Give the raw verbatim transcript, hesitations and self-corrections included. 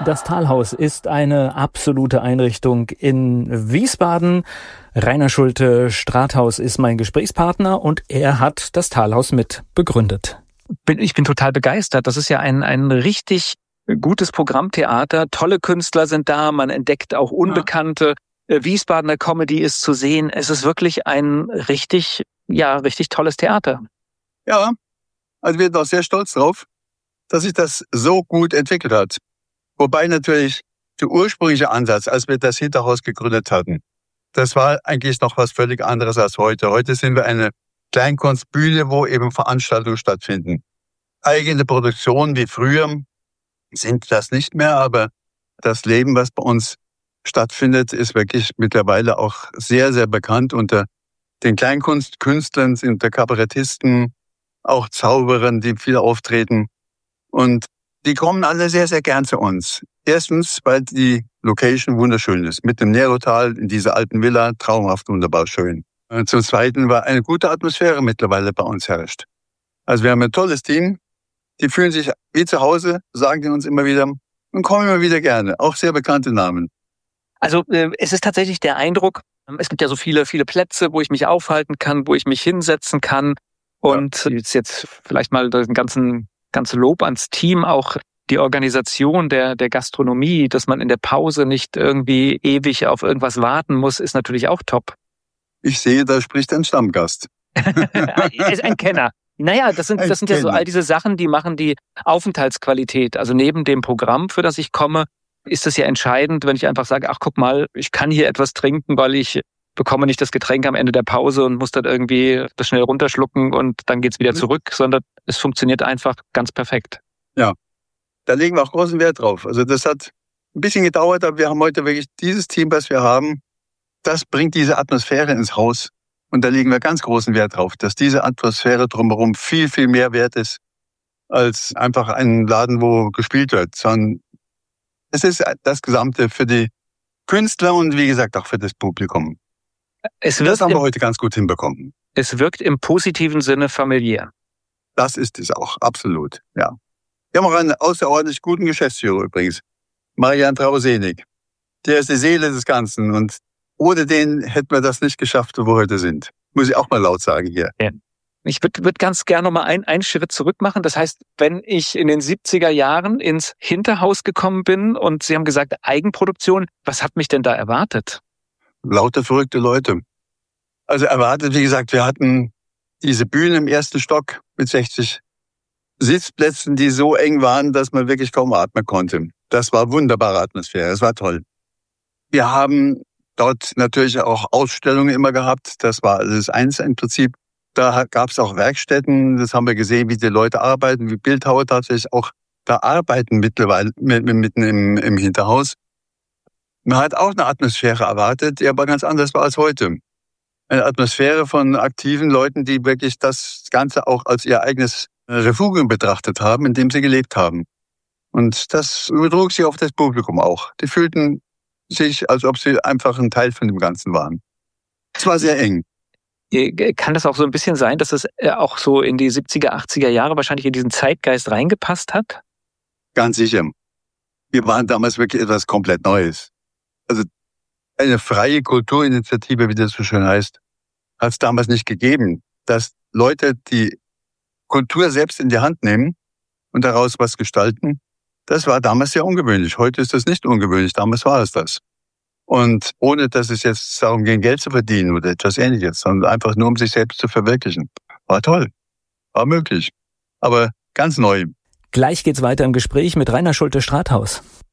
Das Talhaus ist eine absolute Einrichtung in Wiesbaden. Rainer Schulte-Strathaus ist mein Gesprächspartner und er hat das Talhaus mit begründet. Ich bin total begeistert. Das ist ja ein, ein richtig gutes Programmtheater. Tolle Künstler sind da. Man entdeckt auch Unbekannte. Ja. Wiesbadener Comedy ist zu sehen. Es ist wirklich ein richtig, ja, richtig tolles Theater. Ja, also wir sind auch sehr stolz drauf, dass sich das so gut entwickelt hat. Wobei natürlich der ursprüngliche Ansatz, als wir das Hinterhaus gegründet hatten, das war eigentlich noch was völlig anderes als heute. Heute sind wir eine Kleinkunstbühne, wo eben Veranstaltungen stattfinden. Eigene Produktionen wie früher sind das nicht mehr, aber das Leben, was bei uns stattfindet, ist wirklich mittlerweile auch sehr, sehr bekannt unter den Kleinkunstkünstlern, unter Kabarettisten, auch Zauberern, die viel auftreten. Und die kommen alle sehr, sehr gern zu uns. Erstens, weil die Location wunderschön ist. Mit dem Nerotal in dieser alten Villa, traumhaft, wunderbar schön. Und zum Zweiten, weil eine gute Atmosphäre mittlerweile bei uns herrscht. Also wir haben ein tolles Team. Die fühlen sich wie zu Hause, sagen die uns immer wieder und kommen immer wieder gerne. Auch sehr bekannte Namen. Also äh, es ist tatsächlich der Eindruck, es gibt ja so viele, viele Plätze, wo ich mich aufhalten kann, wo ich mich hinsetzen kann. Und ja. jetzt, jetzt vielleicht mal den ganzen ganze Lob ans Team, auch die Organisation der der Gastronomie, dass man in der Pause nicht irgendwie ewig auf irgendwas warten muss, ist natürlich auch top. Ich sehe, da spricht ein Stammgast. Ist ein Kenner. Naja, das sind, das sind ja so all diese Sachen, die machen die Aufenthaltsqualität. Also neben dem Programm, für das ich komme, ist es ja entscheidend, wenn ich einfach sage, ach guck mal, ich kann hier etwas trinken, weil ich bekomme nicht das Getränk am Ende der Pause und muss dann irgendwie das schnell runterschlucken und dann geht's wieder zurück, sondern es funktioniert einfach ganz perfekt. Ja, da legen wir auch großen Wert drauf. Also das hat ein bisschen gedauert, aber wir haben heute wirklich dieses Team, was wir haben, das bringt diese Atmosphäre ins Haus. Und da legen wir ganz großen Wert drauf, dass diese Atmosphäre drumherum viel, viel mehr wert ist, als einfach ein Laden, wo gespielt wird. Sondern es ist das Gesamte für die Künstler und wie gesagt auch für das Publikum. Es das haben wir im, heute ganz gut hinbekommen. Es wirkt im positiven Sinne familiär. Das ist es auch, absolut, ja. Wir haben auch einen außerordentlich guten Geschäftsführer übrigens, Marian Trausenig. Der ist die Seele des Ganzen und ohne den hätten wir das nicht geschafft, wo wir heute sind. Muss ich auch mal laut sagen hier. Ja. Ich würde würd ganz gerne noch mal ein, einen Schritt zurück machen. Das heißt, wenn ich in den siebziger Jahren ins Hinterhaus gekommen bin und Sie haben gesagt, Eigenproduktion, was hat mich denn da erwartet? Lauter verrückte Leute. Also erwartet, wie gesagt, wir hatten diese Bühne im ersten Stock mit sechzig Sitzplätzen, die so eng waren, dass man wirklich kaum atmen konnte. Das war wunderbare Atmosphäre, es war toll. Wir haben dort natürlich auch Ausstellungen immer gehabt, das war alles eins im Prinzip. Da gab es auch Werkstätten, das haben wir gesehen, wie die Leute arbeiten, wie Bildhauer tatsächlich auch da arbeiten mittlerweile mitten im, im Hinterhaus. Man hat auch eine Atmosphäre erwartet, die aber ganz anders war als heute. Eine Atmosphäre von aktiven Leuten, die wirklich das Ganze auch als ihr eigenes Refugium betrachtet haben, in dem sie gelebt haben. Und das übertrug sich auf das Publikum auch. Die fühlten sich, als ob sie einfach ein Teil von dem Ganzen waren. Es war sehr eng. Kann das auch so ein bisschen sein, dass es auch so in die siebziger, achtziger Jahre wahrscheinlich in diesen Zeitgeist reingepasst hat? Ganz sicher. Wir waren damals wirklich etwas komplett Neues. Also eine freie Kulturinitiative, wie das so schön heißt, hat es damals nicht gegeben. Dass Leute die Kultur selbst in die Hand nehmen und daraus was gestalten, das war damals sehr ungewöhnlich. Heute ist das nicht ungewöhnlich, damals war es das. Und ohne, dass es jetzt darum ging, Geld zu verdienen oder etwas Ähnliches, sondern einfach nur, um sich selbst zu verwirklichen. War toll, war möglich, aber ganz neu. Gleich geht's weiter im Gespräch mit Rainer Schulte-Strathaus.